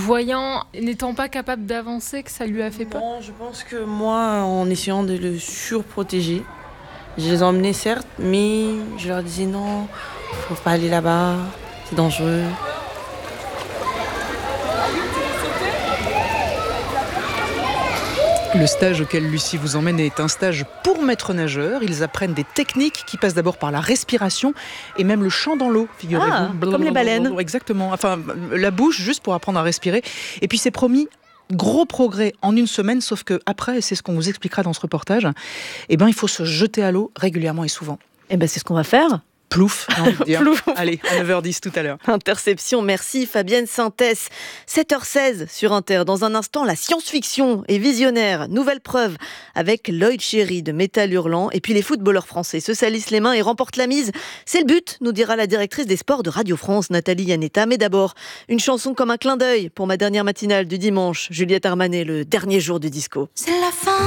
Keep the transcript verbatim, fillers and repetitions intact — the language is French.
voyant, n'étant pas capable d'avancer, que ça lui a fait peur? Non, je pense que moi, en essayant de le surprotéger, je les emmenais certes, mais je leur disais non, faut pas aller là-bas, c'est dangereux. Le stage auquel Lucie vous emmène est un stage pour maîtres nageurs. Ils apprennent des techniques qui passent d'abord par la respiration et même le chant dans l'eau, figurez-vous. Ah, comme les baleines. Exactement. Enfin, la bouche, juste pour apprendre à respirer. Et puis c'est promis, gros progrès en une semaine, sauf que après, et c'est ce qu'on vous expliquera dans ce reportage, eh ben, il faut se jeter à l'eau régulièrement et souvent. Eh ben, c'est ce qu'on va faire. Plouf, j'ai envie de dire. Plouf. Allez, à neuf heures dix tout à l'heure. Interception, merci Fabienne Sintès. sept heures seize sur Inter. Dans un instant, la science-fiction est visionnaire. Nouvelle preuve avec Lloyd Cherry de Métal Hurlant. Et puis les footballeurs français se salissent les mains et remportent la mise. C'est le but, nous dira la directrice des sports de Radio France, Nathalie Yanetta. Mais d'abord, une chanson comme un clin d'œil pour ma dernière matinale du dimanche. Juliette Armanet, le dernier jour du disco. C'est la fin.